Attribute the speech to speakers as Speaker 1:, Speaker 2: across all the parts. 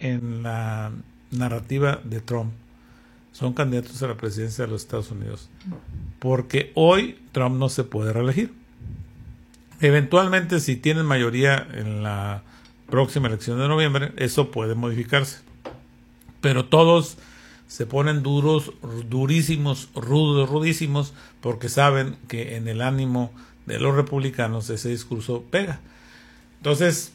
Speaker 1: en la narrativa de Trump son candidatos a la presidencia de los Estados Unidos, porque hoy Trump no se puede reelegir. Eventualmente, si tienen mayoría en la próxima elección de noviembre, eso puede modificarse, pero todos se ponen durísimos, rudísimos, porque saben que en el ánimo de los republicanos ese discurso pega. Entonces,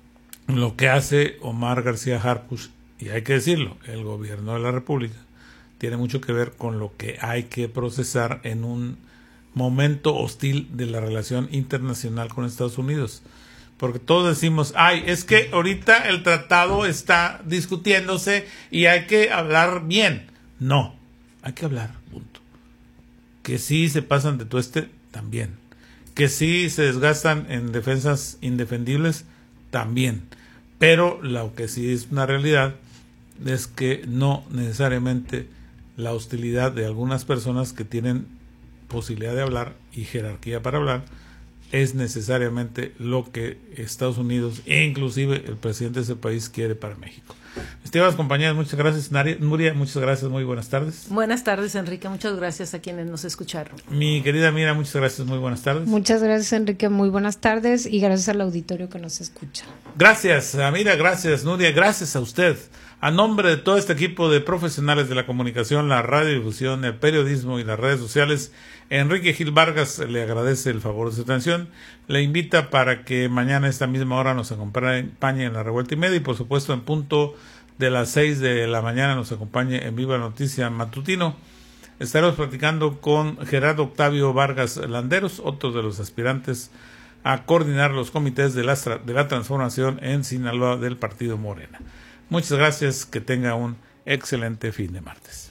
Speaker 1: lo que hace Omar García Harfuch, y hay que decirlo, el gobierno de la República, tiene mucho que ver con lo que hay que procesar en un momento hostil de la relación internacional con Estados Unidos. Porque todos decimos, es que ahorita el tratado está discutiéndose y hay que hablar bien. No, hay que hablar, punto. Que sí se pasan de tueste, también. Que sí se desgastan en defensas indefendibles, también. Pero lo que sí es una realidad es que no necesariamente la hostilidad de algunas personas que tienen posibilidad de hablar y jerarquía para hablar es necesariamente lo que Estados Unidos e inclusive el presidente de ese país quiere para México. Estimadas compañeras, muchas gracias. Nuria, muchas gracias, muy buenas tardes.
Speaker 2: Buenas tardes, Enrique, muchas gracias a quienes nos escucharon.
Speaker 1: Mi querida Mira, muchas gracias, muy buenas tardes.
Speaker 3: Muchas gracias, Enrique, muy buenas tardes y gracias al auditorio que nos escucha.
Speaker 1: Gracias, Mira, gracias, Nuria, gracias a usted. A nombre de todo este equipo de profesionales de la comunicación, la radiodifusión, el periodismo y las redes sociales, Enrique Gil Vargas le agradece el favor de su atención. Le invita para que mañana a esta misma hora nos acompañe en la Revuelta y Media y por supuesto en punto de las 6 de la mañana nos acompañe en Viva Noticia Matutino. Estaremos platicando con Gerardo Octavio Vargas Landeros, otro de los aspirantes a coordinar los comités de la transformación en Sinaloa del Partido Morena. Muchas gracias, que tenga un excelente fin de martes.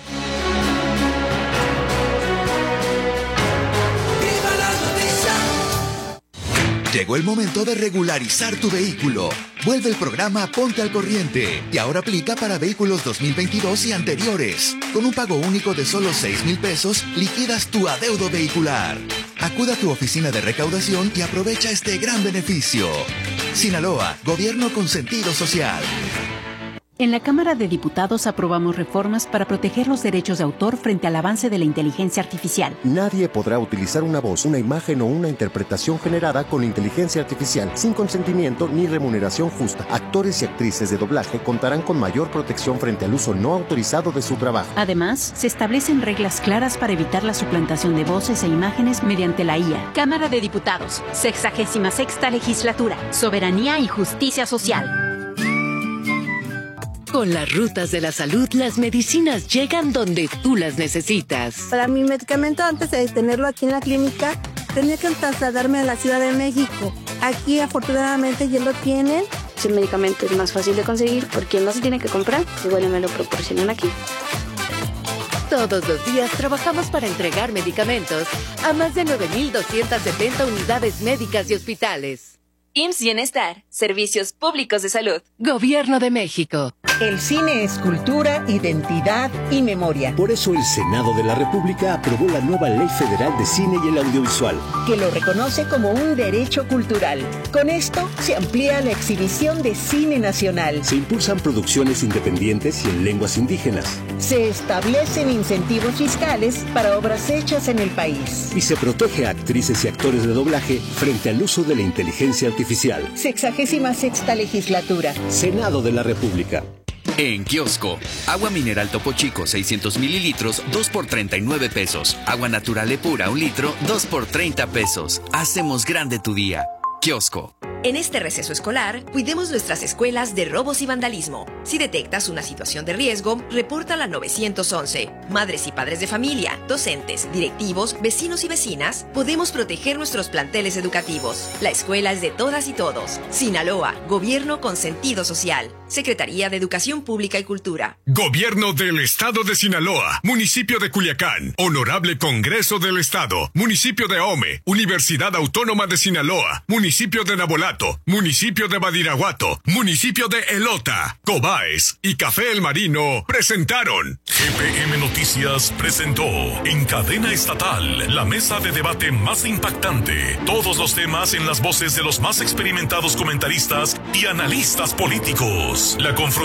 Speaker 4: Llegó el momento de regularizar tu vehículo. Vuelve el programa Ponte al Corriente y ahora aplica para vehículos 2022 y anteriores. Con un pago único de solo 6,000 pesos, liquidas tu adeudo vehicular. Acuda a tu oficina de recaudación y aprovecha este gran beneficio. Sinaloa, gobierno con sentido social.
Speaker 5: En la Cámara de Diputados aprobamos reformas para proteger los derechos de autor frente al avance de la inteligencia artificial.
Speaker 6: Nadie podrá utilizar una voz, una imagen o una interpretación generada con inteligencia artificial sin consentimiento ni remuneración justa. Actores y actrices de doblaje contarán con mayor protección frente al uso no autorizado de su trabajo.
Speaker 5: Además, se establecen reglas claras para evitar la suplantación de voces e imágenes mediante la IA. Cámara de Diputados, 66ª Legislatura, Soberanía y Justicia Social.
Speaker 7: Con las rutas de la salud, las medicinas llegan donde tú las necesitas.
Speaker 8: Para mi medicamento, antes de tenerlo aquí en la clínica, tenía que trasladarme a la Ciudad de México. Aquí, afortunadamente, ya lo tienen.
Speaker 9: Si el medicamento es más fácil de conseguir, porque no se tiene que comprar, igual me lo proporcionan aquí.
Speaker 7: Todos los días trabajamos para entregar medicamentos a más de 9,270 unidades médicas y hospitales.
Speaker 10: IMSS Bienestar, Servicios Públicos de Salud.
Speaker 7: Gobierno de México.
Speaker 11: El cine es cultura, identidad y memoria.
Speaker 12: Por eso el Senado de la República aprobó la nueva Ley Federal de Cine y el Audiovisual,
Speaker 11: que lo reconoce como un derecho cultural. Con esto se amplía la exhibición de cine nacional.
Speaker 12: Se impulsan producciones independientes y en lenguas indígenas.
Speaker 11: Se establecen incentivos fiscales para obras hechas en el país.
Speaker 12: Y se protege a actrices y actores de doblaje frente al uso de la inteligencia artificial.
Speaker 11: 66ª Legislatura.
Speaker 12: Senado de la República.
Speaker 13: En kiosco, agua mineral Topo Chico 600 mililitros, 2 por 39 pesos. Agua natural Epura 1 litro, 2 por 30 pesos. Hacemos grande tu día. Kiosco.
Speaker 14: En este receso escolar, cuidemos nuestras escuelas de robos y vandalismo. Si detectas una situación de riesgo, repórtala al 911. Madres y padres de familia, docentes, directivos, vecinos y vecinas, podemos proteger nuestros planteles educativos. La escuela es de todas y todos. Sinaloa, Gobierno con sentido social. Secretaría de Educación Pública y Cultura.
Speaker 15: Gobierno del Estado de Sinaloa, Municipio de Culiacán, Honorable Congreso del Estado, Municipio de Ahome, Universidad Autónoma de Sinaloa, Municipio de Nabolato, Municipio de Badiraguato, Municipio de Elota, Cobaes y Café El Marino presentaron.
Speaker 16: GPM Noticias presentó en cadena estatal la mesa de debate más impactante. Todos los temas en las voces de los más experimentados comentaristas y analistas políticos. La